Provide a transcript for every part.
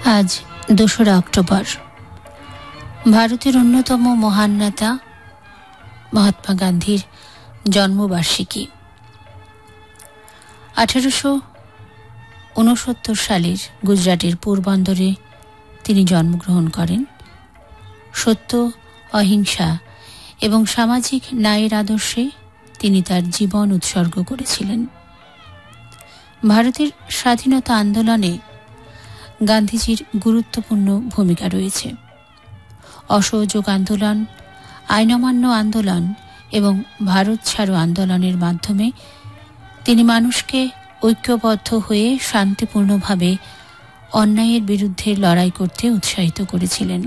আজ ২রা অক্টোবর ভারতের অন্যতম মহান নেতা মহাত্মা গান্ধীর জন্মবার্ষিকী। ১৮৬৯ সালের গুজরাটের পোরবন্দরে তিনি জন্মগ্রহণ করেন। সত্য, অহিংসা এবং সামাজিক ন্যায়ের আদর্শে তিনি তার জীবন উৎসর্গ করেছিলেন। ভারতের স্বাধীনতা আন্দোলনে গান্ধীজির গুরুত্বপূর্ণ ভূমিকা রয়েছে। অসহযোগ আন্দোলন, আইন অমান্য আন্দোলন এবং ভারত ছাড়ো আন্দোলনের মাধ্যমে তিনি মানুষকে ঐক্যবদ্ধ হয়ে শান্তিপূর্ণভাবে অন্যায়ের বিরুদ্ধে লড়াই করতে উৎসাহিত করেছিলেন।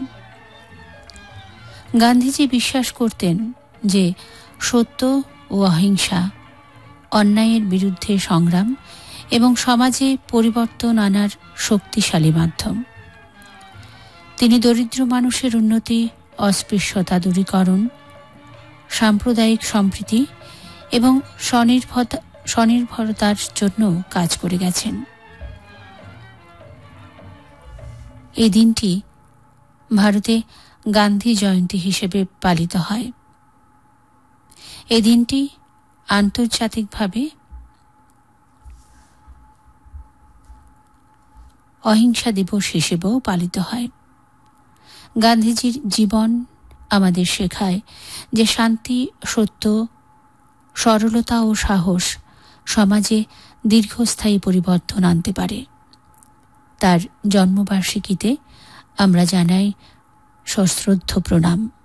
গান্ধীজি বিশ্বাস করতেন যে সত্য ও অহিংসা অন্যায়ের বিরুদ্ধে সংগ্রাম এবং সমাজে পরিবর্তন আনার শক্তিশালী মাধ্যম। তিনি দরিদ্র মানুষের উন্নতি, অস্পৃশ্যতা দূরীকরণ, সাম্প্রদায়িক সম্প্রীতি এবং স্বনির্ভরতার জন্য কাজ করে গেছেন। এই দিনটি ভারতে গান্ধী জয়ন্তী হিসেবে পালিত হয়। এই দিনটি আন্তর্জাতিকভাবে অহিংসা দিবস হিসেবেও পালিত হয়। গান্ধীজির জীবন আমাদের শেখায় যে শান্তি, সত্য, সরলতা ও সাহস সমাজে দীর্ঘস্থায়ী পরিবর্তন আনতে পারে। তার জন্মবার্ষিকীতে আমরা জানাই সশ্রদ্ধ প্রণাম।